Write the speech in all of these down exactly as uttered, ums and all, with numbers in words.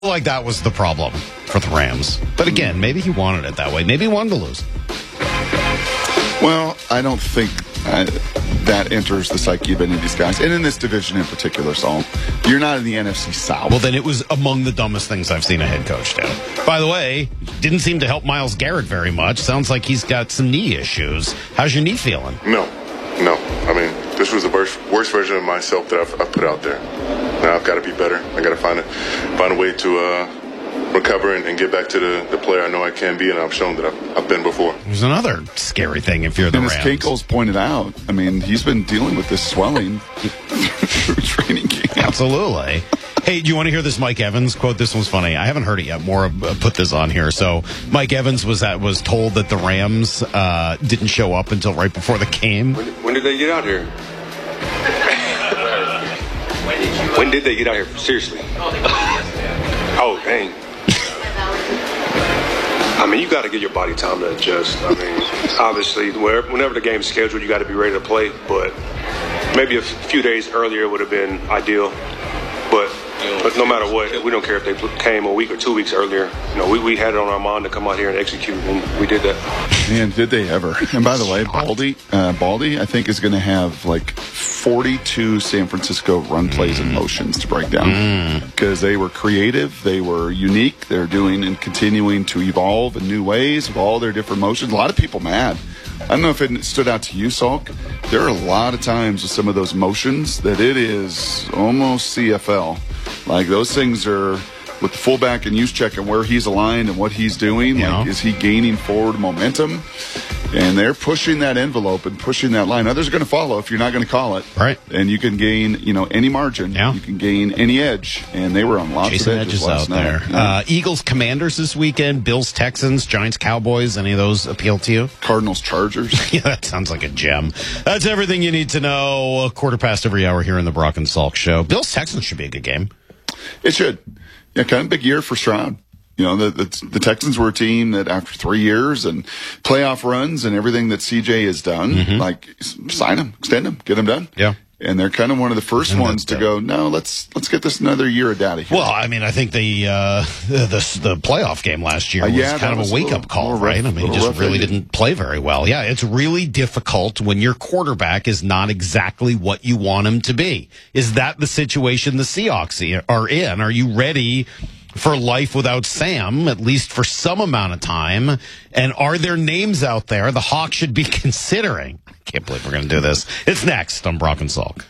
like that was the problem for the Rams. But again, maybe he wanted it that way. Maybe he wanted to lose. Well, I don't think uh, that enters the psyche of any of these guys. And in this division in particular, Saul, you're not in the N F C South. Well, then it was among the dumbest things I've seen a head coach do. By the way, didn't seem to help Myles Garrett very much. Sounds like he's got some knee issues. How's your knee feeling? No, no. I mean, this was the worst, worst version of myself that I've, I've put out there. Now I've got to be better. I got to find a, find a way to uh, recover and, and get back to the, the player I know I can be, and I've shown that I've, I've been before. There's another scary thing if you're the and Rams. And as Kate pointed out, I mean, he's been dealing with this swelling through training camp. Absolutely. Hey, do you want to hear this Mike Evans quote? This one's funny. I haven't heard it yet. Maura uh, put this on here. So Mike Evans was at, was told that the Rams uh, didn't show up until right before the game. When, when did they get out here? When did they get out here? Seriously. Oh, dang. I mean, you got to give your body time to adjust. I mean, obviously, whenever the game's scheduled, you got to be ready to play. But maybe a few days earlier would have been ideal. But, but no matter what, we don't care if they came a week or two weeks earlier. You know, we, we had it on our mind to come out here and execute, and we did that. Man, did they ever. And by the way, Baldy, uh, Baldy, I think, is going to have like forty-two San Francisco run plays and motions to break down. Because mm. they were creative, they were unique, they're doing and continuing to evolve in new ways of all their different motions. A lot of people mad. I don't know if it stood out to you, Salk. There are a lot of times with some of those motions that it is almost C F L. Like, those things are with the fullback and use check and where he's aligned and what he's doing. Yeah. Like, is he gaining forward momentum? And they're pushing that envelope and pushing that line. Others are going to follow if you're not going to call it. Right. And you can gain, you know, any margin. Yeah. You can gain any edge. And they were on lots Chasing of edges, edges last out night. there. Yeah. Uh, Eagles, Commanders this weekend. Bills, Texans, Giants, Cowboys. Any of those appeal to you? Cardinals, Chargers. Yeah, that sounds like a gem. That's everything you need to know. A quarter past every hour here in the Brock and Salk Show. Bills, Texans should be a good game. It should. Yeah, kind of big year for Stroud. You know, the, the the Texans were a team that after three years and playoff runs and everything that C J has done, mm-hmm. like, sign him, extend him, get him done. Yeah. And they're kind of one of the first and ones to go, no, let's let's get this another year of data here. Well, I mean, I think the uh, the, the playoff game last year was uh, yeah, kind of a wake-up call, rough, right? I mean, he just really ending. didn't play very well. Yeah, it's really difficult when your quarterback is not exactly what you want him to be. Is that the situation the Seahawks are in? Are you ready for life without Sam, at least for some amount of time? And are there names out there the Hawks should be considering? I can't believe we're going to do this. It's next on Brock and Salk.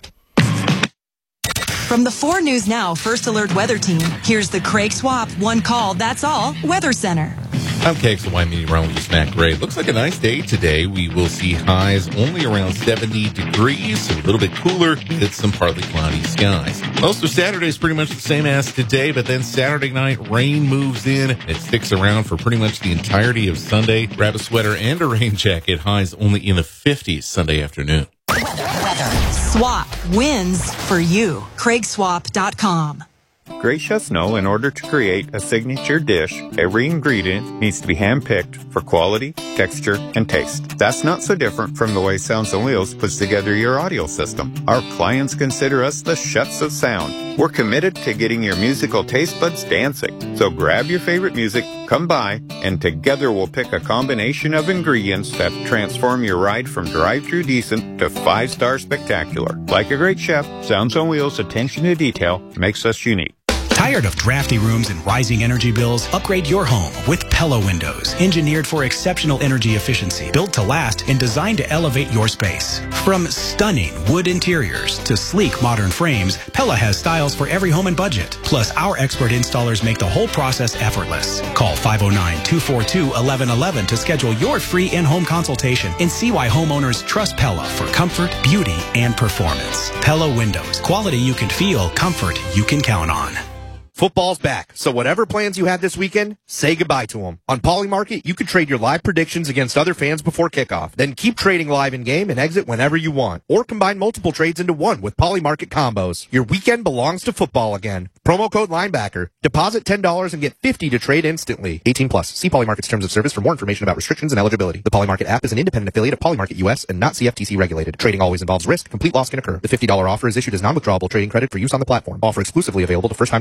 From the four News Now First Alert Weather Team, here's the Craig Swap One Call, That's All Weather Center. I'm K X Y meteorologist Matt Gray. Looks like a nice day today. We will see highs only around seventy degrees, so a little bit cooler with some partly cloudy skies. Most of Saturday is pretty much the same as today, but then Saturday night, rain moves in. It sticks around for pretty much the entirety of Sunday. Grab a sweater and a rain jacket. Highs only in the fifties Sunday afternoon. Weather, weather. Swap wins for you. Craig Swap dot com. Gracious know in order to create a signature dish, every ingredient needs to be hand-picked for quality, texture, and taste. That's not so different from the way Sounds on Wheels puts together your audio system. Our clients consider us the chefs of sound. We're committed to getting your musical taste buds dancing. So grab your favorite music, come by, and together we'll pick a combination of ingredients that transform your ride from drive-through decent to five-star spectacular. Like a great chef, Sounds on Wheels' attention to detail makes us unique. Tired of drafty rooms and rising energy bills? Upgrade your home with Pella Windows. Engineered for exceptional energy efficiency, built to last, and designed to elevate your space. From stunning wood interiors to sleek modern frames, Pella has styles for every home and budget. Plus, our expert installers make the whole process effortless. Call five oh nine, two four two, one one one one to schedule your free in-home consultation and see why homeowners trust Pella for comfort, beauty, and performance. Pella Windows. Quality you can feel, comfort you can count on. Football's back, so whatever plans you had this weekend, say goodbye to them. On Polymarket, you can trade your live predictions against other fans before kickoff. Then keep trading live in-game and exit whenever you want. Or combine multiple trades into one with Polymarket combos. Your weekend belongs to football again. Promo code Linebacker. Deposit ten dollars and get fifty dollars to trade instantly. eighteen plus. See Polymarket's terms of service for more information about restrictions and eligibility. The Polymarket app is an independent affiliate of Polymarket U S and not C F T C regulated. Trading always involves risk. Complete loss can occur. The fifty dollars offer is issued as non-withdrawable trading credit for use on the platform. Offer exclusively available to first-time depositors.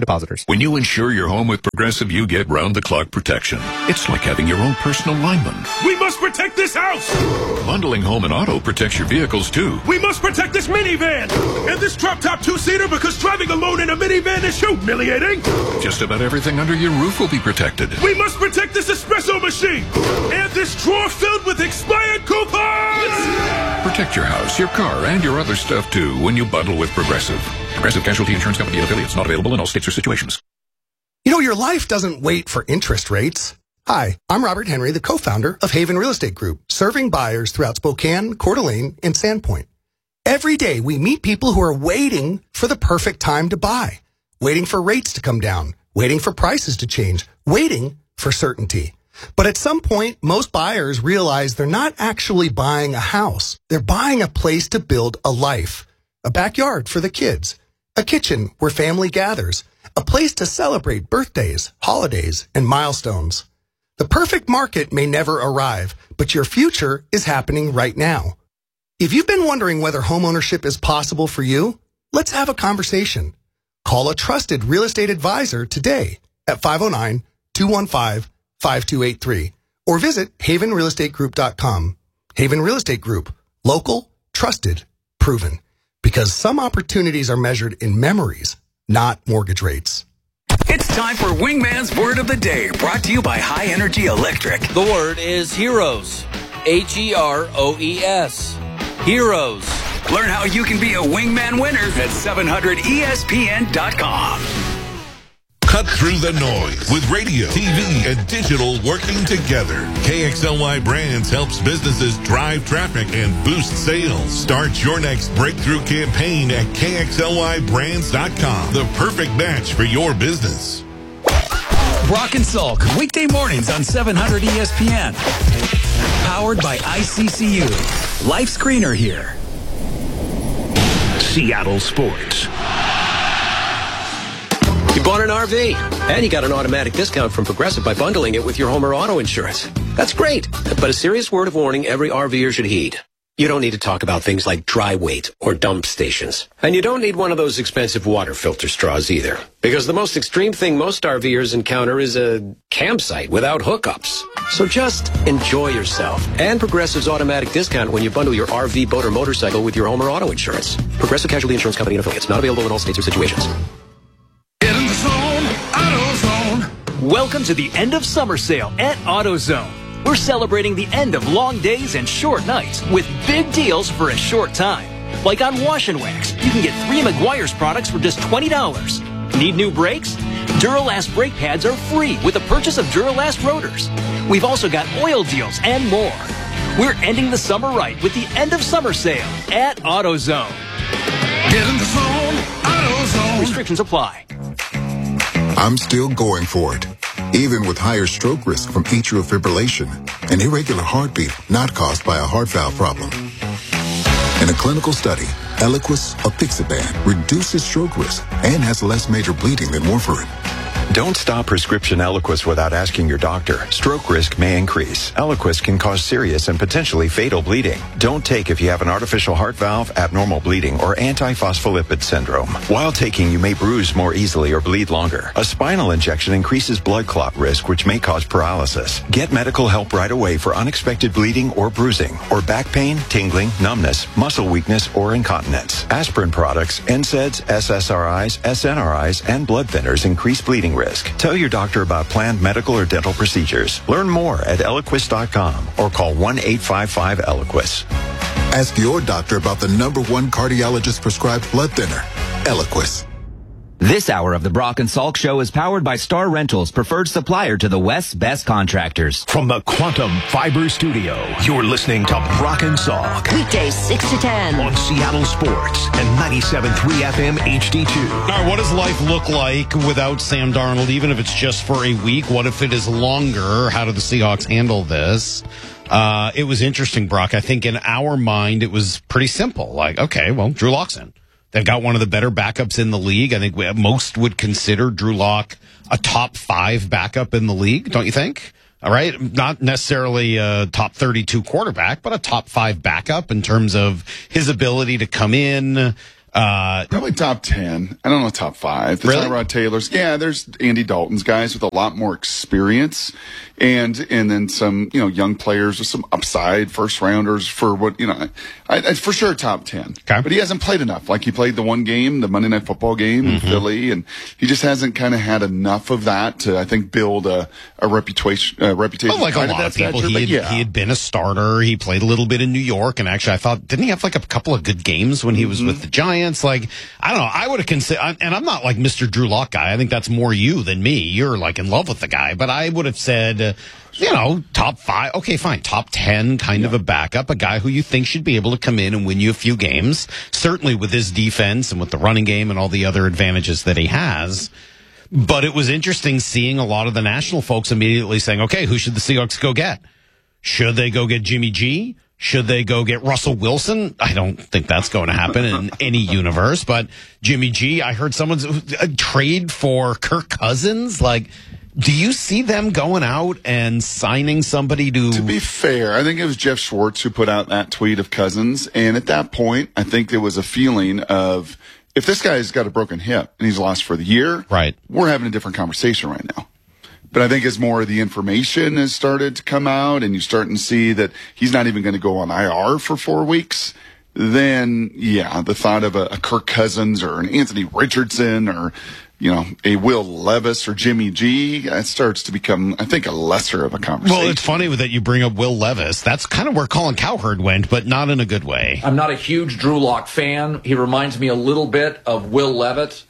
When you insure your home with Progressive, you get round-the-clock protection. It's like having your own personal lineman. We must protect this house! Bundling home and auto protects your vehicles, too. We must protect this minivan! And this drop-top two-seater, because driving alone in a minivan is humiliating! Just about everything under your roof will be protected. We must protect this espresso machine! And this drawer filled with expired coupons! Protect your house, your car, and your other stuff, too, when you bundle with Progressive. Progressive Casualty Insurance Company and affiliates. Not available in all states or situations. You know, your life doesn't wait for interest rates. Hi, I'm Robert Henry, the co-founder of Haven Real Estate Group, serving buyers throughout Spokane, Coeur d'Alene, and Sandpoint. Every day, we meet people who are waiting for the perfect time to buy, waiting for rates to come down, waiting for prices to change, waiting for certainty. But at some point, most buyers realize they're not actually buying a house. They're buying a place to build a life, a backyard for the kids, a kitchen where family gathers, a place to celebrate birthdays, holidays, and milestones. The perfect market may never arrive, but your future is happening right now. If you've been wondering whether homeownership is possible for you, let's have a conversation. Call a trusted real estate advisor today at five oh nine, two one five, five two eight three or visit haven real estate group dot com. Haven Real Estate Group. Local, trusted, proven. Because some opportunities are measured in memories, not mortgage rates. It's time for Wingman's Word of the Day, brought to you by High Energy Electric. The word is heroes. H E R O E S. Heroes. Learn how you can be a Wingman winner at seven hundred E S P N dot com. Cut through the noise with radio, T V, and digital working together. K X L Y Brands helps businesses drive traffic and boost sales. Start your next breakthrough campaign at K X L Y brands dot com. The perfect match for your business. Brock and Salk, weekday mornings on seven hundred E S P N. Powered by I C C U. Life Screener here. Seattle Sports. You bought an R V, and you got an automatic discount from Progressive by bundling it with your home or auto insurance. That's great, but a serious word of warning every RVer should heed. You don't need to talk about things like dry weight or dump stations. And you don't need one of those expensive water filter straws either. Because the most extreme thing most RVers encounter is a campsite without hookups. So just enjoy yourself and Progressive's automatic discount when you bundle your R V, boat, or motorcycle with your home or auto insurance. Progressive Casualty Insurance Company and affiliates. Not available in all states or situations. Welcome to the end of summer sale at AutoZone. We're celebrating the end of long days and short nights with big deals for a short time. Like on Wash and Wax, you can get three Meguiar's products for just twenty dollars. Need new brakes? Duralast brake pads are free with the purchase of Duralast rotors. We've also got oil deals and more. We're ending the summer right with the end of summer sale at AutoZone. Get in the zone, AutoZone. Restrictions apply. I'm still going for it, even with higher stroke risk from atrial fibrillation, an irregular heartbeat not caused by a heart valve problem. In a clinical study, Eliquis apixaban reduces stroke risk and has less major bleeding than warfarin. Don't stop prescription Eliquis without asking your doctor. Stroke risk may increase. Eliquis can cause serious and potentially fatal bleeding. Don't take if you have an artificial heart valve, abnormal bleeding, or antiphospholipid syndrome. While taking, you may bruise more easily or bleed longer. A spinal injection increases blood clot risk, which may cause paralysis. Get medical help right away for unexpected bleeding or bruising, or back pain, tingling, numbness, muscle weakness, or incontinence. Aspirin products, N SAIDs, S S R Is, S N R Is, and blood thinners increase bleeding risk. Tell your doctor about planned medical or dental procedures. Learn more at Eliquis dot com or call one eight five five Eliquis. Ask your doctor about the number one cardiologist prescribed blood thinner, Eliquis. This hour of the Brock and Salk Show is powered by Star Rentals, preferred supplier to the West's best contractors. From the Quantum Fiber Studio, you're listening to Brock and Salk. Weekdays six to ten. On Seattle Sports and ninety-seven point three F M H D two. All right, what does life look like without Sam Darnold, even if it's just for a week? What if it is longer? How do the Seahawks handle this? Uh, it was interesting, Brock. I think in our mind, it was pretty simple. Like, okay, well, Drew Lock's in. They've got one of the better backups in the league. I think we, most would consider Drew Lock a top five backup in the league, don't you think? All right. Not necessarily a top thirty-two quarterback, but a top five backup in terms of his ability to come in, Uh, Probably top ten. I don't know, top five. The Really? Tyrod Taylors. Yeah, there's Andy Dalton's guys with a lot more experience. And and then some, you know, young players with some upside, first rounders for what, you know, I, I, for sure top ten. Okay. But he hasn't played enough. Like he played the one game, the Monday Night Football game in Mm-hmm. Philly, and he just hasn't kind of had enough of that to, I think, build a, a reputation. A reputation Well, like a right at lot that of people, stature, he but had, yeah. he had been a starter. He played a little bit in New York, and actually, I thought, didn't he have like a couple of good games when he was Mm-hmm. with the Giants? Like, I don't know. I would have considered, and I'm not like Mister Drew Lock guy. I think that's more you than me. You're like in love with the guy, but I would have said, uh, you know, top five. Okay, fine, top ten, kind of a backup, a guy who you think should be able to come in and win you a few games. Certainly with his defense and with the running game and all the other advantages that he has. But it was interesting seeing a lot of the national folks immediately saying, okay, who should the Seahawks go get? Should they go get Jimmy G? Should they go get Russell Wilson? I don't think that's going to happen in any universe, but Jimmy G, I heard someone's a trade for Kirk Cousins. Like, do you see them going out and signing somebody to... To be fair, I think it was Jeff Schwartz who put out that tweet of Cousins. And at that point, I think there was a feeling of, if this guy's got a broken hip and he's lost for the year, right, we're having a different conversation right now. But I think as more of the information has started to come out and you're starting to see that he's not even going to go on I R for four weeks, then, yeah, the thought of a, a Kirk Cousins or an Anthony Richardson or, you know, a Will Levis or Jimmy G, that starts to become, I think, a lesser of a conversation. Well, it's funny that you bring up Will Levis. That's kind of where Colin Cowherd went, but not in a good way. I'm not a huge Drew Lock fan. He reminds me a little bit of Will Levitt.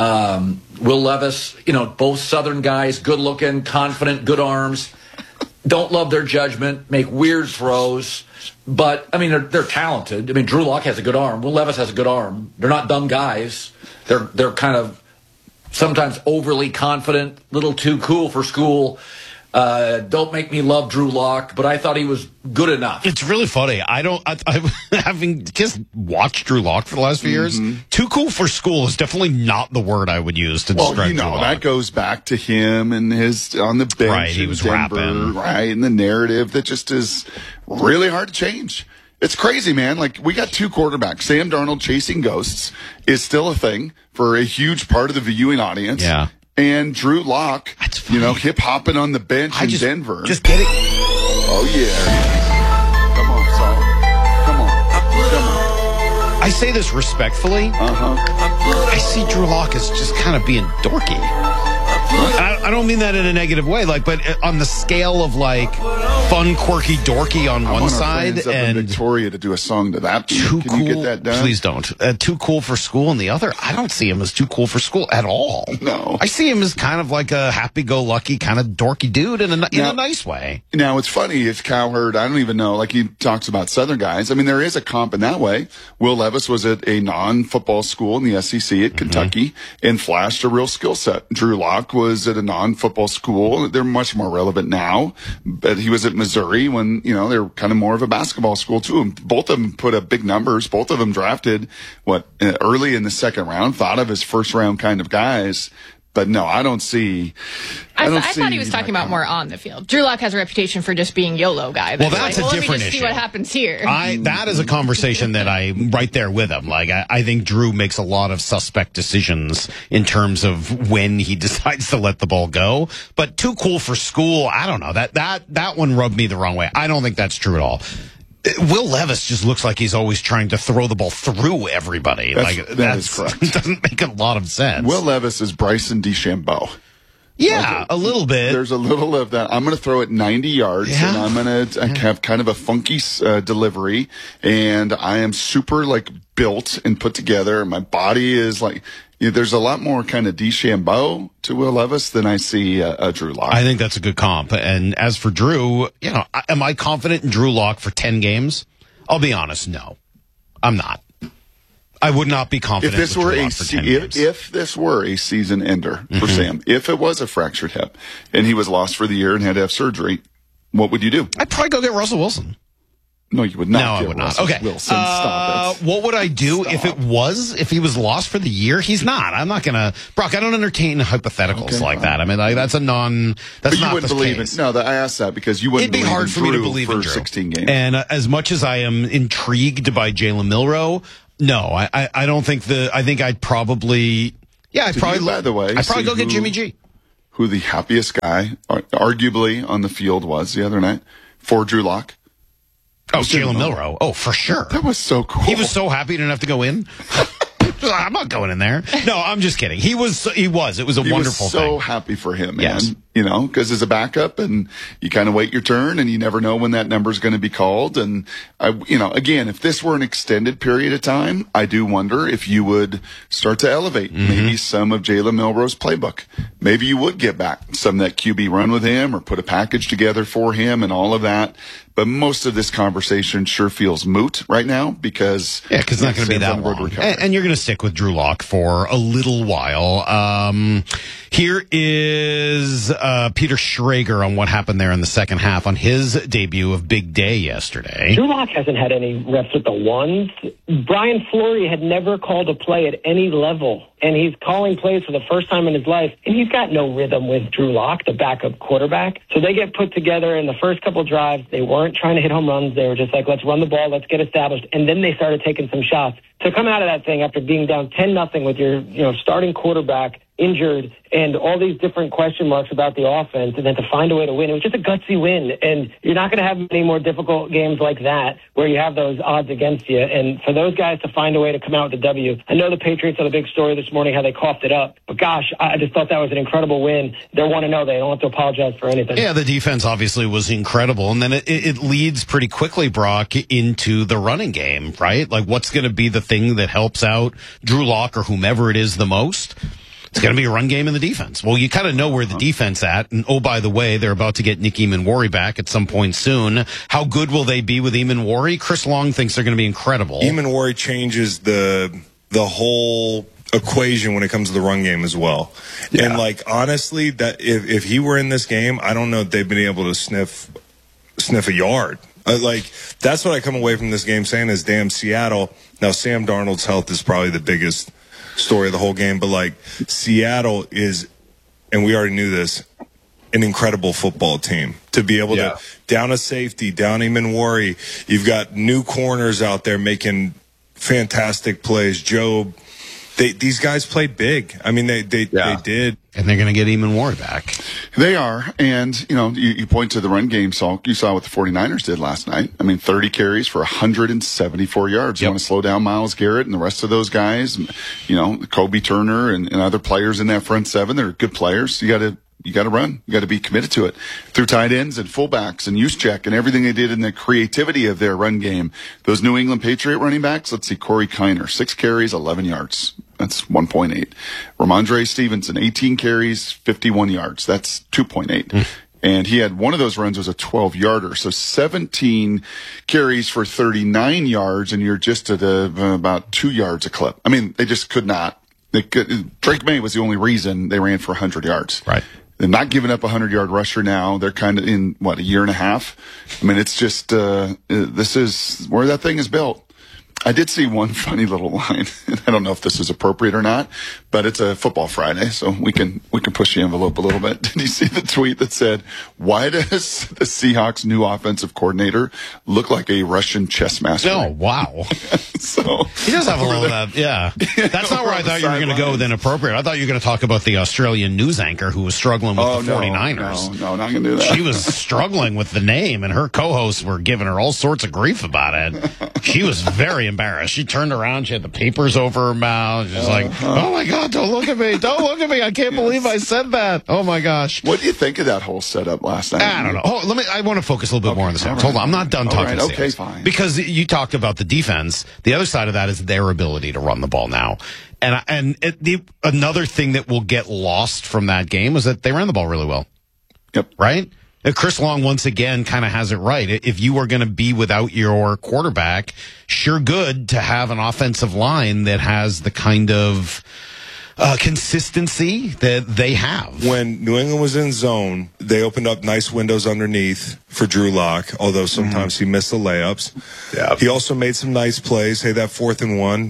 Um, Will Levis, you know, both Southern guys, good looking, confident, good arms. Don't love their judgment, make weird throws. But, I mean, they're, they're talented. I mean, Drew Lock has a good arm. Will Levis has a good arm. They're not dumb guys. They're, they're kind of sometimes overly confident, little too cool for school. Uh, don't make me love Drew Lock, but I thought he was good enough. It's really funny. I don't, I, I having just watched Drew Lock for the last few years, mm-hmm. too cool for school is definitely not the word I would use to well, describe you know, Drew Lock. That goes back to him and his on the bench. Right, he in was Denver, rapping. right, and the narrative that just is really hard to change. It's crazy, man. Like, we got two quarterbacks. Sam Darnold chasing ghosts is still a thing for a huge part of the viewing audience. Yeah. And Drew Lock, you know, hip hopping on the bench I in just, Denver. Just get it. Oh, yeah. Come on, Saul. Come on. Come on. I say this respectfully. Uh-huh. I see Drew Lock as just kind of being dorky. I, I don't mean that in a negative way, like, but on the scale of like fun, quirky, dorky on I one want our side, friends up in and Victoria to do a song to that. too Can cool. you get that done? Please don't. Uh, too cool for school, and the other, I don't see him as too cool for school at all. No, I see him as kind of like a happy-go-lucky, kind of dorky dude in a in Now- a nice way. Now, it's funny, if Cowherd, I don't even know, like he talks about Southern guys. I mean, there is a comp in that way. Will Levis was at a non-football school in the S E C at Kentucky and flashed a real skill set. Drew Lock was at a non-football school. They're much more relevant now, but he was at Missouri when, you know, they're kind of more of a basketball school too. And both of them put up big numbers. Both of them drafted, what, uh, early in the second round, thought of as first round kind of guys. But no, I don't see. I, I, don't th- I see thought he was talking about more on the field. Drew Lock has a reputation for just being YOLO guy. Well, He's that's like, a well, different let me just issue. see what happens here. I that is a conversation that I right there with him. Like I, I think Drew makes a lot of suspect decisions in terms of when he decides to let the ball go. But too cool for school, I don't know. That that that one rubbed me the wrong way. I don't think that's true at all. Will Levis just looks like he's always trying to throw the ball through everybody. That's- like that that's, is correct. doesn't make a lot of sense. Will Levis is Bryson DeChambeau. Yeah, a little bit. There's a little of that. I'm going to throw it ninety yards, Yeah. and I'm going to have kind of a funky uh, delivery, and I am super like built and put together. My body is like. Yeah, there's a lot more kind of DeChambeau to Will Levis than I see uh, uh, Drew Lock. I think that's a good comp. And as for Drew, you know, I- am I confident in Drew Lock for ten games? I'll be honest, no. I'm not. I would not be confident If this with were Drew a Lock for se- ten if, games. if this were a season ender for Mhm. Sam, if it was a fractured hip and he was lost for the year and had to have surgery, what would you do? I'd probably go get Russell Wilson. No, you would not. No, I get would Russell not. Okay. Wilson, Uh, stop it. what would I do if it was, if he was lost for the year? He's not. I'm not going to, Brock, I don't entertain hypotheticals Okay, like fine. that. I mean, like, that's a non, that's But you not wouldn't the believe case. it. No, that, I asked that because you wouldn't. It'd be believe hard in for me to Drew believe for in Drew. sixteen games. And uh, as much as I am intrigued by Jalen Milroe, No, I, I, I don't think the. I think I'd probably. Yeah, I'd Did probably. you, by the way, I'd probably see go get who- Jimmy G. Who the happiest guy, ar- arguably, on the field was the other night for Drew Lock? Oh, Jalen Milroe. Oh, for sure. That was so cool. He was so happy he didn't have to go in. I'm not going in there. No, I'm just kidding. He was. He was. It was a he wonderful was so thing. happy for him, man. Yes. You know, because as a backup, and you kind of wait your turn, and you never know when that number is going to be called. And I, you know, again, if this were an extended period of time, I do wonder if you would start to elevate Mm-hmm. maybe some of Jalen Milroe's playbook. Maybe you would get back some of that Q B run with him, or put a package together for him, and all of that. But most of this conversation sure feels moot right now because Yeah, because it's not going to be that long. And, and you're going to stick with Drew Lock for a little while. Um, here is uh, Peter Schrager on what happened there in the second half on his debut of Big Day yesterday. Drew Lock hasn't had any reps with the ones. Brian Flory had never called a play at any level, and he's calling plays for the first time in his life, and he's got no rhythm with Drew Lock, the backup quarterback. So they get put together in the first couple drives. They weren't trying to hit home runs. They were just like, let's run the ball, let's get established, and then they started taking some shots. To come out of that thing after being down ten nothing with your, you know, starting quarterback injured and all these different question marks about the offense, and then to find a way to win, it was just a gutsy win. And you're not going to have many more difficult games like that where you have those odds against you. And for those guys to find a way to come out with a W, I know the Patriots are the big story this morning, how they coughed it up. But gosh, I just thought that was an incredible win. They're one to know. They don't have to apologize for anything. Yeah, the defense obviously was incredible. And then it, it leads pretty quickly, Brock, into the running game, right? Like, what's going to be the thing that helps out Drew Lock or whomever it is the most? It's going to be a run game in the defense. Well, you kind of know where the defense at. And oh, by the way, they're about to get Nick Eamon-Wari back at some point soon. How good will they be with Eamon-Wari? Chris Long thinks they're going to be incredible. Eamon-Wari changes the the whole equation when it comes to the run game as well. Yeah. And like honestly, that if if he were in this game, I don't know if they've been able to sniff sniff a yard. Uh, like that's what I come away from this game saying is, damn, Seattle. Now Sam Darnold's health is probably the biggest story of the whole game, but like Seattle is, and we already knew this, an incredible football team to be able yeah. to down a safety, down Eamon-Wari. You've got new corners out there making fantastic plays. Job, they, these guys played big. I mean, they they, yeah. they did. And they're going to get Eamon-Wari back. They are. And, you know, you, you point to the run game, Salk. You saw what the 49ers did last night. I mean, thirty carries for one hundred seventy-four yards. Yep. You want to slow down Myles Garrett and the rest of those guys, you know, Kobe Turner and, and other players in that front seven. They're good players. You got to you got to run. You got to be committed to it through tight ends and fullbacks and Juszczyk and everything they did in the creativity of their run game. Those New England Patriot running backs, let's see, Corey Kiner, six carries, eleven yards. That's one point eight. Ramondre Stevenson, eighteen carries, fifty-one yards. That's two point eight. Mm. And he had one of those runs was a twelve yarder. So seventeen carries for thirty-nine yards, and you're just at a, uh, about two yards a clip. I mean, they just could not. They could, Drake May was the only reason they ran for one hundred yards. Right. They're not giving up a hundred-yard rusher now. They're kind of in, what, a year and a half? I mean, it's just, uh, this is where that thing is built. I did see one funny little line, and I don't know if this is appropriate or not, but it's a Football Friday, so we can we can push the envelope a little bit. Did you see the tweet that said, why does the Seahawks' new offensive coordinator look like a Russian chess master? Oh, wow. So he does have a little of that, yeah. That's not where I thought you were going to go with inappropriate. I thought you were going to talk about the Australian news anchor who was struggling with oh, the 49ers. No, no, not going to do that. She was struggling with the name, and her co-hosts were giving her all sorts of grief about it. She was very embarrassed. She turned around. She had the papers over her mouth. She's uh, like, oh, my God, don't look at me. Don't look at me. I can't yes. believe I said that. Oh, my gosh. What do you think of that whole setup last night? I don't know. Oh, let me. I want to focus a little bit okay, more on this. Right. Hold on. I'm not done all talking right, to Okay, Seahawks. fine. Because you talked about the defense. The other side of that is their ability to run the ball now. And and it, the, another thing that will get lost from that game was that they ran the ball really well. Yep. Right? Chris Long, once again, kind of has it right. If you are going to be without your quarterback, sure good to have an offensive line that has the kind of uh, consistency that they have. When New England was in zone, they opened up nice windows underneath for Drew Lock, although sometimes mm-hmm. he missed the layups. Yeah. He also made some nice plays. Hey, that fourth and one,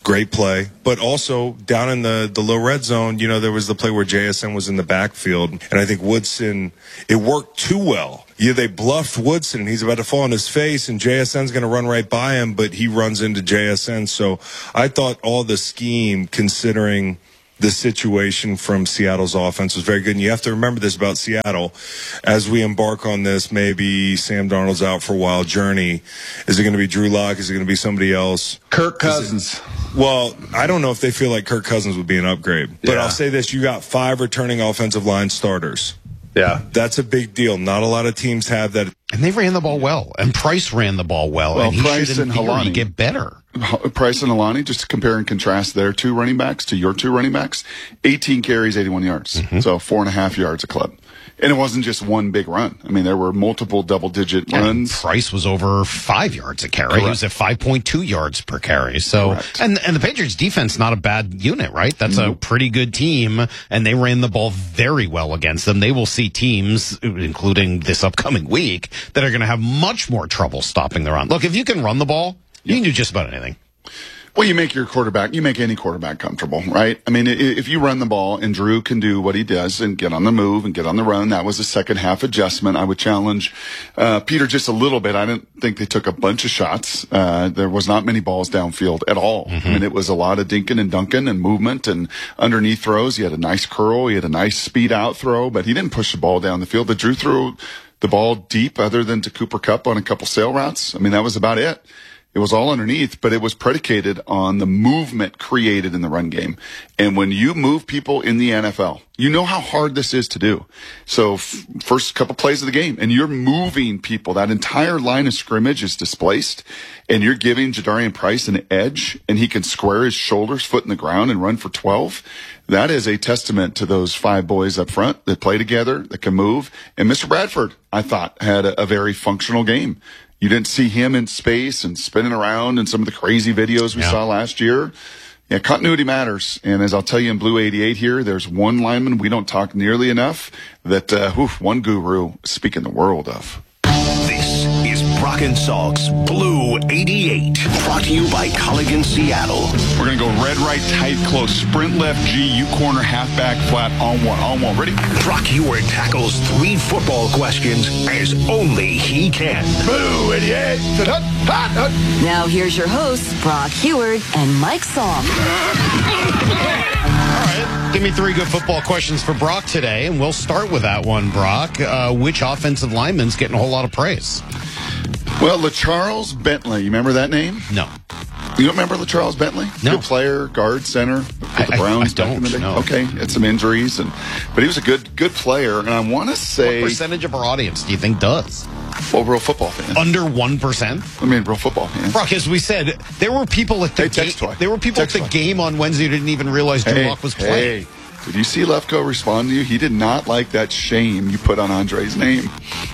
Great play. But also down in the, the low red zone, you know, there was the play where J S N was in the backfield. And I think Woodson, it worked too well. Yeah, they bluffed Woodson, and he's about to fall on his face, and J S N's going to run right by him, but he runs into J S N. So I thought all the scheme, considering the situation from Seattle's offense, was very good. And you have to remember this about Seattle. As we embark on this, maybe Sam Darnold's out for a while journey. Is it going to be Drew Lock? Is it going to be somebody else? Kirk Cousins. It, well, I don't know if they feel like Kirk Cousins would be an upgrade. But Yeah. I'll say this. You got five returning offensive line starters. Yeah. That's a big deal. Not a lot of teams have that. And they ran the ball well. And Price ran the ball well. Well, and he Price should, in and theory, Halani get better. Price and Alani, just to compare and contrast their two running backs to your two running backs, eighteen carries, eighty-one yards. Mm-hmm. So four and a half yards a club. And it wasn't just one big run. I mean, there were multiple double-digit And runs. Price was over five yards a carry. Correct. He was at five point two yards per carry. So, Correct. and and the Patriots defense, not a bad unit, right? That's Mm-hmm. a pretty good team, and they ran the ball very well against them. They will see teams, including this upcoming week, that are going to have much more trouble stopping the run. Look, if you can run the ball, you can do just about anything. Well, you make your quarterback, you make any quarterback comfortable, right? I mean, i- if you run the ball and Drew can do what he does and get on the move and get on the run, that was a second half adjustment. I would challenge uh, Peter just a little bit. I didn't think they took a bunch of shots. Uh, there was not many balls downfield at all. Mm-hmm. I mean, it was a lot of dinking and dunking and movement and underneath throws. He had a nice curl. He had a nice speed out throw, but he didn't push the ball down the field. But Drew threw the ball deep other than to Cooper Kupp on a couple sail routes. I mean, that was about it. It was all underneath, but it was predicated on the movement created in the run game. And when you move people in the N F L, you know how hard this is to do. So f- first couple plays of the game, and you're moving people. That entire line of scrimmage is displaced, and you're giving Jadarian Price an edge, and he can square his shoulders, foot in the ground, and run for twelve. That is a testament to those five boys up front that play together, that can move. And Mister Bradford, I thought, had a, a very functional game. You didn't see him in space and spinning around in some of the crazy videos we Yeah. saw last year. Yeah, continuity matters. And as I'll tell you in Blue eighty-eight here, there's one lineman we don't talk nearly enough that, uh, whew, one guru speaking the world of. This is Brock and Salk's Blue eighty-eight, brought to you by Culligan Seattle. We're going to go red, right, tight, close, sprint left, G, U corner, halfback, flat, on one, on one. Ready? Brock Ewart tackles three football questions as only he can. Blue eighty-eight. Now here's your hosts, Brock Heward and Mike Salk. All right, give me three good football questions for Brock today, and we'll start with that one, Brock. Uh, which offensive lineman's getting a whole lot of praise? Well, LaCharles Bentley, you remember that name? No. You don't remember LaCharles Bentley? No. Good player, guard, center with the I- I- Browns I back in the don't, day. no. Okay, had some injuries, and but he was a good good player. And I want to say, What percentage of our audience do you think does? well, real football fan. Under one percent? I mean, real football fan. Brock, as we said, there were people at the Hey, text game. toy. There were people Text at the toy. game on Wednesday who didn't even realize Drew Hey, Lock was playing. hey, did you see Lefko respond to you? He did not like that shame you put on Andre's name.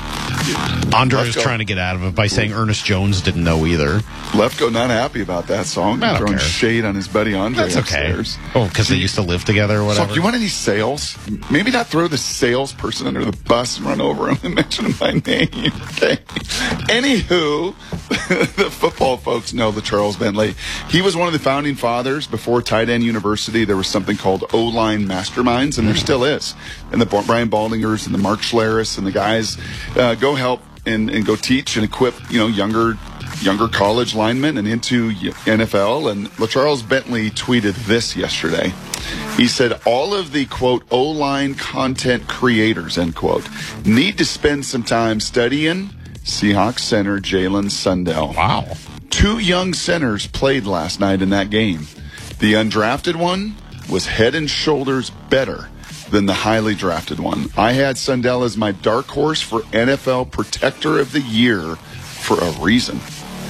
Andre was Lefko. trying to get out of it by saying Ernest Jones didn't know either. Lefko not happy about that song. I don't Throwing care. shade on his buddy Andre That's okay. upstairs. Oh, because they used to live together or whatever. So, do you want any sales? Maybe not throw the salesperson under the bus and run over him and mention him by name. Okay. Anywho, the football folks know the Charles Bentley. He was one of the founding fathers before Tight End University. There was something called O-line masterminds, and there still is. And the Brian Baldingers and the Mark Schleris and the guys uh, go help and, and go teach and equip, you know, younger younger college linemen and into N F L. And LaCharles Bentley tweeted this yesterday. He said, all of the, quote, O-line content creators, end quote, need to spend some time studying Seahawks center Jalen Sundell. Wow. Two young centers played last night in that game. The undrafted one was head and shoulders better than the highly drafted one. I had Sundell as my dark horse for N F L Protector of the Year for a reason.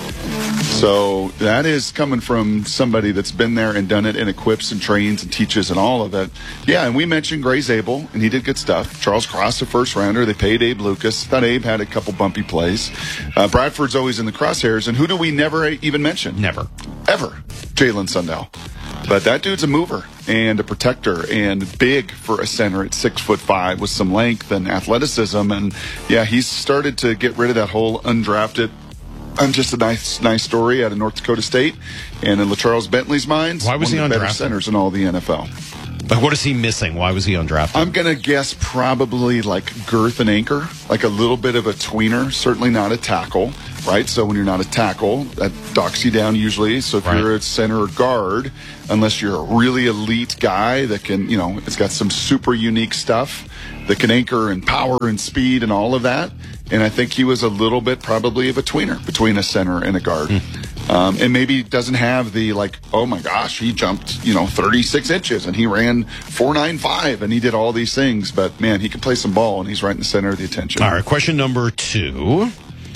So that is coming from somebody that's been there and done it and equips and trains and teaches and all of it. Yeah, and we mentioned Gray Zabel, and he did good stuff. Charles Cross, a first rounder. They paid Abe Lucas. Thought Abe had a couple bumpy plays. Uh, Bradford's always in the crosshairs. And who do we never even mention? Never. Ever. Jalen Sundell. But that dude's a mover and a protector and big for a center at six foot five with some length and athleticism. And yeah, he's started to get rid of that whole undrafted I'm just a nice, nice story out of North Dakota State, and in LaCharles Bentley's mind, why was one he of the better undrafted? centers in all the N F L. Like, what is he missing? Why was he undrafted? I'm going to guess probably like girth and anchor, like a little bit of a tweener, certainly not a tackle, right? So when you're not a tackle, that docks you down usually. So if Right. you're a center or guard, unless you're a really elite guy that can, you know, it's got some super unique stuff that can anchor and power and speed and all of that. And I think he was a little bit probably of a tweener between a center and a guard. Um, and maybe doesn't have the, like, oh my gosh, he jumped, you know, thirty-six inches and he ran four ninety-five and he did all these things. But, man, he can play some ball and he's right in the center of the attention. All right, question number two.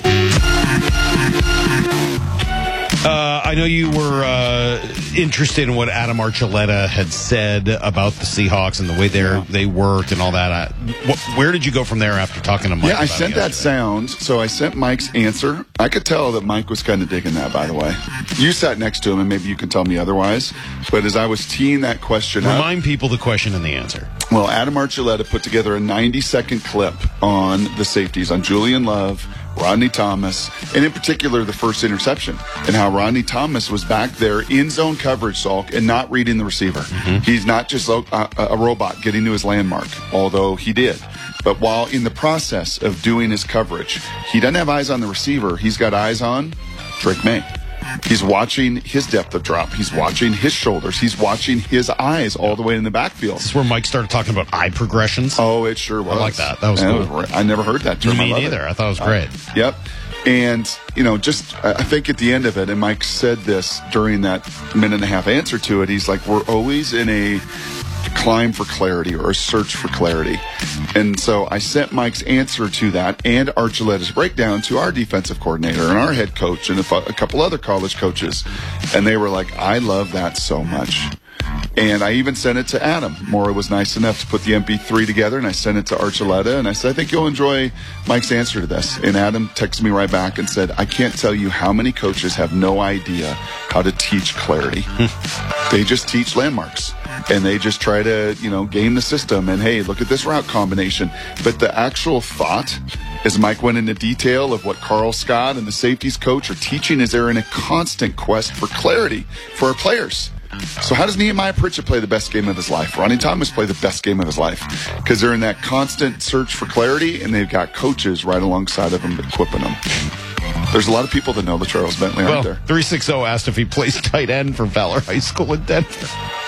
Uh, I know you were uh, interested in what Adam Archuleta had said about the Seahawks and the way they Yeah. they worked and all that. I, what, where did you go from there after talking to Mike? Yeah, I about sent it that yesterday? sound. So I sent Mike's answer. I could tell that Mike was kind of digging that, by the way. You sat next to him, and maybe you can tell me otherwise. But as I was teeing that question up, Remind people the question and the answer. well, Adam Archuleta put together a ninety-second clip on the safeties, on Julian Love, Rodney Thomas, and in particular the first interception, and how Rodney Thomas was back there in zone coverage, Salk, and not reading the receiver. Mm-hmm. He's not just a, a, a robot getting to his landmark, although he did. But while in the process of doing his coverage, he doesn't have eyes on the receiver. He's got eyes on Drake May. He's watching his depth of drop. He's watching his shoulders. He's watching his eyes all the way in the backfield. This is where Mike started talking about eye progressions. Oh, it sure was. I like that. That was And cool. I never heard that term. Me I love neither. it. I thought it was great. Uh, yep. And, you know, just, I I think at the end of it, and Mike said this during that minute and a half answer to it, he's like, we're always in a climb for clarity or a search for clarity. And so I sent Mike's answer to that and Archuleta's breakdown to our defensive coordinator and our head coach and a, fu- a couple other college coaches. And they were like, I love that so much. And I even sent it to Adam. Mora was nice enough to put the M P three together, and I sent it to Archuleta, and I said, I think you'll enjoy Mike's answer to this. And Adam texted me right back and said, I can't tell you how many coaches have no idea how to teach clarity. They just teach landmarks. And they just try to, you know, game the system. And, hey, look at this route combination. But the actual thought, as Mike went into detail of what Carl Scott and the safeties coach are teaching, is they're in a constant quest for clarity for our players. So how does Nehemiah Pritchett play the best game of his life? Ronnie Thomas play the best game of his life? Because they're in that constant search for clarity, and they've got coaches right alongside of them equipping them. There's a lot of people that know the Charles Bentley, aren't Well, there? three sixty asked if he plays tight end for Valor High School in Denver.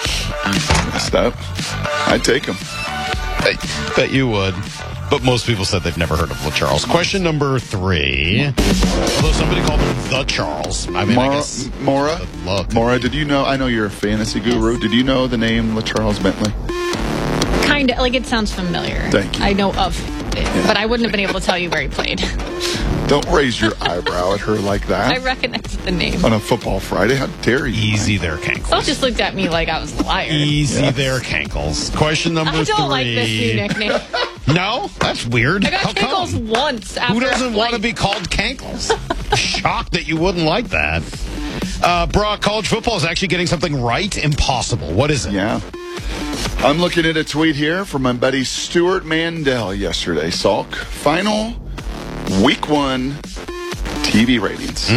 Messed up. I'd take him. I bet you would. But most people said they've never heard of LaCharles. Question number three. Although somebody called him the Charles. I mean, I Mora, guess. Mora, Look. Mora, did you know? I know you're a fantasy guru. Did you know the name LaCharles Bentley? Kind of, like, it sounds familiar. Thank you. I know of it, but I wouldn't have been able to tell you where he played. Don't raise your eyebrow at her like that. I recognize the name. On a football Friday? How dare you? Easy there, Cankles. Phil just looked at me like I was a liar. Easy Yeah. there, Cankles. Question number I don't three. like this new nickname. No? That's weird. I got How Cankles come? once after Who doesn't a want to flight. be called Cankles? Shocked that you wouldn't like that. Uh, Brock, college football is actually getting something right impossible. What is it? Yeah. I'm looking at a tweet here from my buddy Stuart Mandel yesterday. Salk. Final week one T V ratings.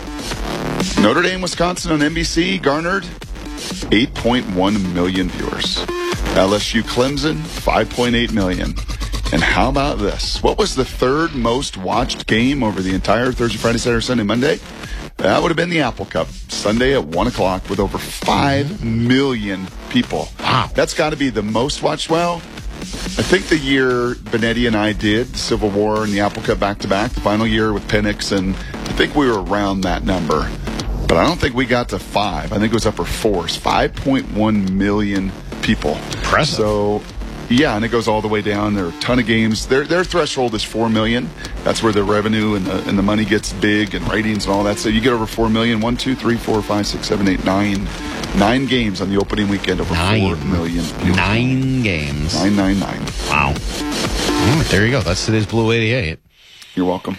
Mm. Notre Dame, Wisconsin on N B C garnered eight point one million viewers. L S U, Clemson, five point eight million. And how about this? What was the third most watched game over the entire Thursday, Friday, Saturday, Sunday, Monday? That would have been the Apple Cup, Sunday at one o'clock with over five million people. Wow. That's got to be the most watched. Well, I think the year Benetti and I did the Civil War and the Apple Cup back-to-back, the final year with Penix, and I think we were around that number. But I don't think we got to five. I think it was upper fours. five point one million people. Impressive. So, yeah, and it goes all the way down. There are a ton of games. Their their threshold is four million. That's where the revenue and the, and the money gets big and ratings and all that. So you get over four million. One, two, three, four, five, six, seven, eight, nine. Nine games on the opening weekend, over Nine. four million viewers. Nine games. Nine, nine, nine. Wow. All right, there you go. That's today's Blue eighty-eight. You're welcome.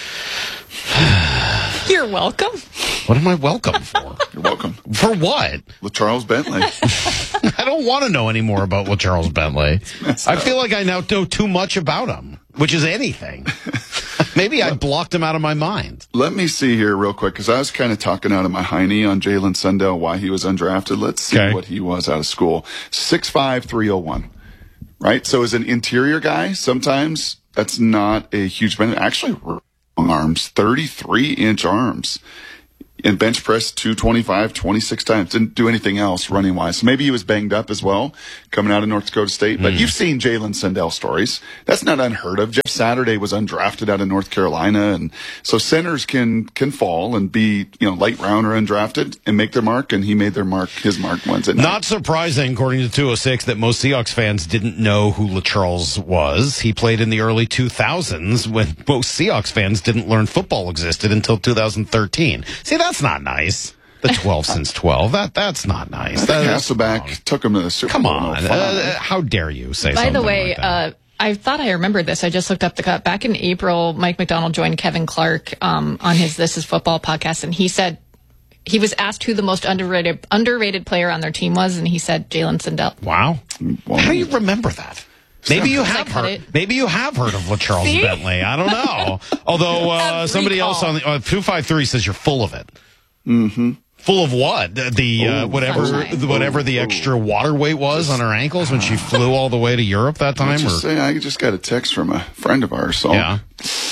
You're welcome. What am I welcome for? You're welcome. For what? LaCharles Bentley. I don't want to know any more about LaCharles Bentley. I feel like I now know too much about him, which is anything. Maybe I blocked him out of my mind. Let me see here real quick, because I was kind of talking out of my hiney on Jalen Sundell, why he was undrafted. Let's see Okay. what he was out of school. six five, three oh one. Right? So as an interior guy, sometimes that's not a huge benefit. Actually, long arms, thirty-three inch arms. And bench press two twenty-five, twenty-six times. Didn't do anything else running wise. So maybe he was banged up as well coming out of North Dakota State. But Mm. you've seen Jalen Sundell stories. That's not unheard of. Jeff Saturday was undrafted out of North Carolina. And so centers can, can fall and be, you know, late round or undrafted and make their mark. And he made their mark, his mark Wednesday night. Not surprising, according to two oh six, that most Seahawks fans didn't know who LaCharles was. He played in the early two thousands when most Seahawks fans didn't learn football existed until two thousand thirteen. See, that's not nice. The twelve since twelve. That That's not nice. I think That is Hasselback wrong. took him to the Super Come Bowl. on. in oh five. Uh, how dare you say By something the way, like that? uh, I thought I remembered this. I just looked up the cut. Back in April, Mike McDonald joined Kevin Clark um, on his This Is Football podcast, and he said he was asked who the most underrated underrated player on their team was, and he said Jalen Sundell. Wow. How do you remember that? Maybe you have cut heard. it. Maybe you have heard of LaCharles See? Bentley. I don't know. Although uh, Have somebody recall. else on the uh, two five three says you're full of it. Mm-hmm. Full of what? The uh, Ooh, whatever sunshine. whatever the extra water weight was on her ankles when she flew all the way to Europe that time. Let's Or, just say I just got a text from a friend of ours. So, yeah.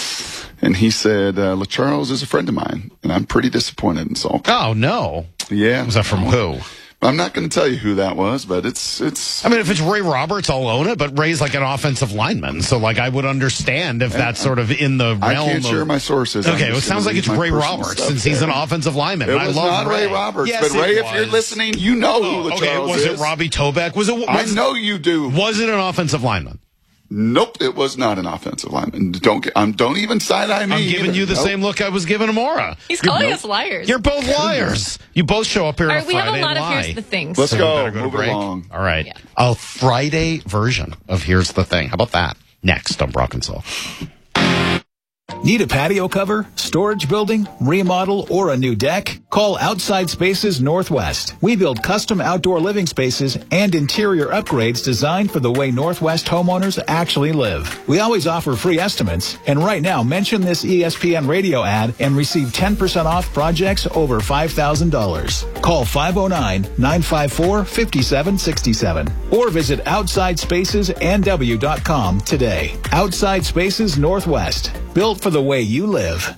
and he said, uh, LaCharles is a friend of mine, and I'm pretty disappointed in Salk. Oh no. Yeah. Was that from who? I'm not going to tell you who that was, but it's it's. I mean, if it's Ray Roberts, I'll own it. But Ray's like an offensive lineman, so like I would understand if that's sort of in the realm. I can't of, share my sources. I'm Okay, well, it just sounds gonna like it's leave my Ray personal Roberts stuff since he's there. an offensive lineman. It I was love not Ray, Roberts, Yes, but Ray, it if you're was. listening, you know Oh, who LaCharles okay, was is. it Robbie Tobeck? Was it? I Was, know you do. Was it an offensive lineman? Nope, it was not an offensive lineman. Don't get, um, don't even side eye me. I'm giving either. you the Nope. same look I was giving Amora. He's You're- calling nope. us liars. You're both liars. You both show up here All on right, a we have Friday a lot and of lie. Here's the Things. Let's So we go. better go to Move it break. along. All right. Yeah. A Friday version of Here's the Thing. How about that? Next on Brock and Saul. Need a patio cover, storage building, remodel, or a new deck? Call Outside Spaces Northwest. We build custom outdoor living spaces and interior upgrades designed for the way Northwest homeowners actually live. We always offer free estimates, and right now mention this E S P N radio ad and receive ten percent off projects over five thousand dollars. Call five oh nine, nine five four, five seven six seven or visit outside spaces n w dot com today. Outside Spaces Northwest. Built for the way you live.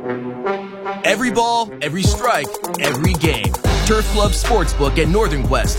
Every ball, every strike, every game. Turf Club Sportsbook at Northern Quest.